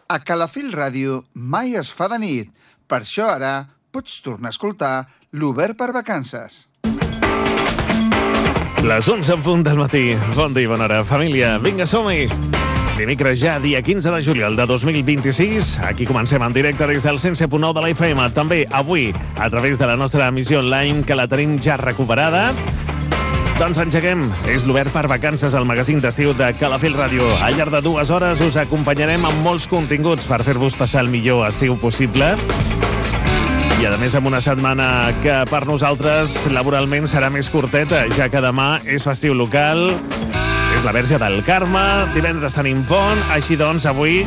A Calafell Ràdio mai es fa de nit. Per això ara pots tornar a escoltar l'Obert per Vacances. Les 11 en punt del matí. Bon dia i bona hora, família. Vinga, som-hi! Dimecres ja, dia 15 de juliol de 2026. Aquí comencem en directe des del 107.9 de la FM. També avui, a través de la nostra emissió online, que la tenim ja recuperada. Doncs engeguem. És l'Obert per Vacances, el magazín d'estiu de Calafell Ràdio. Al llarg de 2 hores us acompanyarem amb molts continguts per fer-vos passar el millor estiu possible. I, a més, amb una setmana que per nosaltres laboralment serà més curteta, ja que demà és festiu local, és la Verge del Carme, divendres tenim pont, així doncs avui,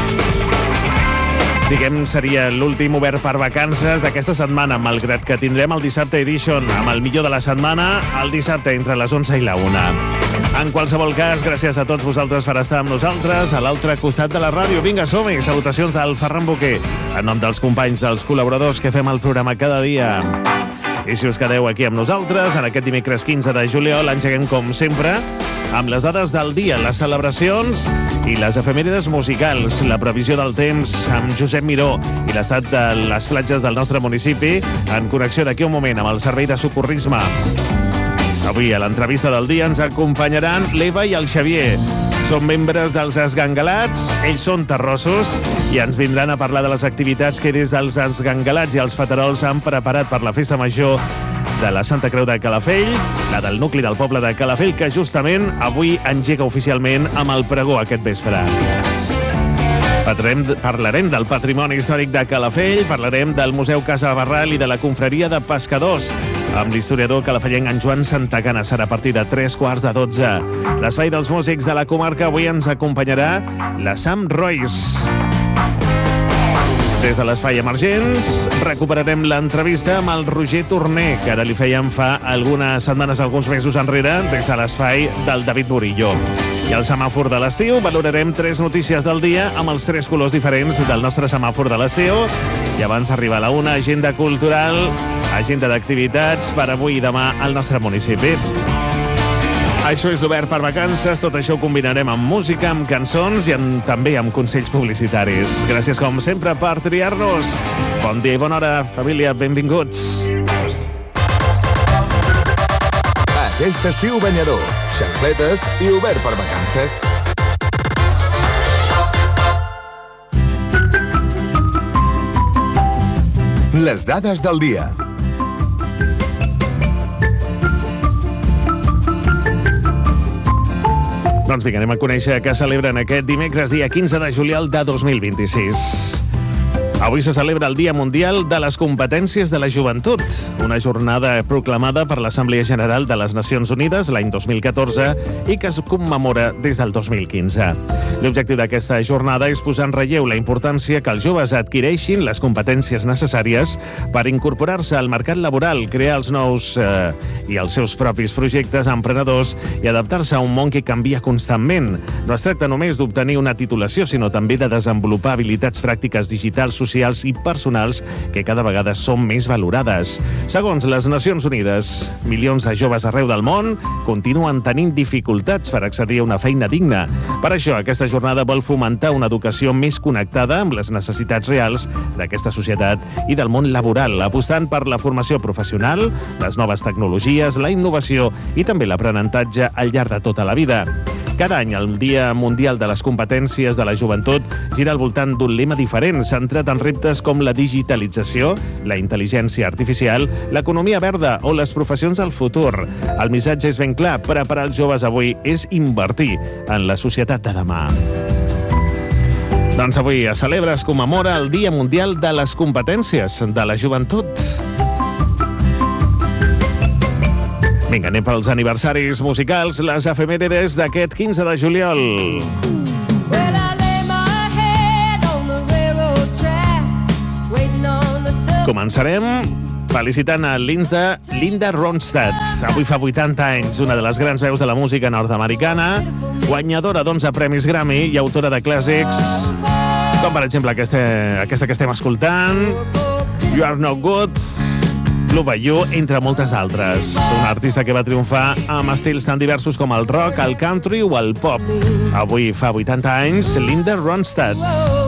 diguem, seria l'últim Obert per Vacances d'aquesta setmana, malgrat que tindrem el Dissabte Edition amb el millor de la setmana, el dissabte entre les 11 i la 1. En qualsevol cas, gràcies a tots vosaltres per estar amb nosaltres a l'altre costat de la ràdio. Vinga, som-hi! Salutacions del Ferran Boquer, en nom dels companys, dels col·laboradors que fem el programa cada dia. I si us quedeu aquí amb nosaltres, en aquest dimecres 15 de juliol, engeguem com sempre amb les dades del dia, les celebracions i les efemèrides musicals, la previsió del temps amb Josep Miró i l'estat de les platges del nostre municipi, en connexió d'aquí un moment amb el servei de socorrisme. Avui, a l'entrevista del dia, ens acompanyaran l'Eva i el Xavier. Són membres dels Esgangalats, ells són terrossos i ens vindran a parlar de les activitats que des dels Esgangalats i els Faterols han preparat per la festa major de la Santa Creu de Calafell, la del nucli del poble de Calafell, que justament avui engega oficialment amb el pregó aquest vespre. Parlarem del patrimoni històric de Calafell, parlarem del Museu Casa Barral i de la Confraria de Pescadors, amb l'historiador calafellenc en Joan Santagana. Serà a partir de 3:15. L'espai dels músics de la comarca avui ens acompanyarà la Sam Royce. Des de l'Espai Emergents recuperarem l'entrevista amb el Roger Torner, que ara li fèiem fa algunes setmanes, alguns mesos enrere, des de l'espai del David Murillo. I al semàfor de l'estiu valorarem 3 notícies del dia amb els 3 colors diferents del nostre semàfor de l'estiu. I abans d'arribar a la 1, agenda cultural, agenda d'activitats per avui i demà al nostre municipi. Això és Obert per Vacances, tot això ho combinarem amb música, amb cançons i també amb consells publicitaris. Gràcies, com sempre, per triar-nos. Bon dia i bona hora, família, benvinguts. Aquest estiu banyador, xancletes i Obert per Vacances. Les dades del dia. Doncs vinga, anem a conèixer què celebren aquest dimecres, dia 15 de juliol de 2026. Avui se celebra el Dia Mundial de les Competències de la Joventut, una jornada proclamada per l'Assemblea General de les Nacions Unides l'any 2014 i que es commemora des del 2015. L'objectiu d'aquesta jornada és posar en relleu la importància que els joves adquireixin les competències necessàries per incorporar-se al mercat laboral, crear els nous i els seus propis projectes emprenedors i adaptar-se a un món que canvia constantment. No es tracta només d'obtenir una titulació, sinó també de desenvolupar habilitats pràctiques digitals, socials i personals que cada vegada són més valorades. Segons les Nacions Unides, milions de joves arreu del món continuen tenint dificultats per accedir a una feina digna. Per això, aquesta jornada vol fomentar una educació més connectada amb les necessitats reals d'aquesta societat i del món laboral, apostant per la formació professional, les noves tecnologies, la innovació i també l'aprenentatge al llarg de tota la vida. Cada any, el Dia Mundial de les Competències de la Joventut gira al voltant d'un lema diferent, centrat en reptes com la digitalització, la intel·ligència artificial, l'economia verda o les professions del futur. El missatge és ben clar: preparar els joves avui és invertir en la societat de demà. Doncs avui es celebra, es commemora el Dia Mundial de les Competències de la Joventut. Vinga, anem pels aniversaris musicals, les efemèrides d'aquest 15 de juliol. Començarem felicitant a Linda Ronstadt. Avui fa 80 anys, una de les grans veus de la música nord-americana, guanyadora d'11 premis Grammy i autora de clàssics, com per exemple aquesta que estem escoltant, You Are No Good, Blue Bayou, entre moltes altres. Una artista que va triomfar amb estils tan diversos com el rock, el country o el pop. Avui fa 80 anys, Linda Ronstadt.